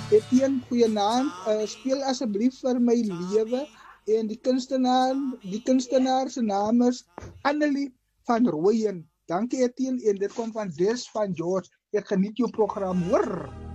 Etienne, goeienaand. Speel asseblief vir my lewe en die kunstenaar se naam is Annelie van Rooyen. Dankie Etienne en dit kom van Des van George. Ek geniet jou program, hoor.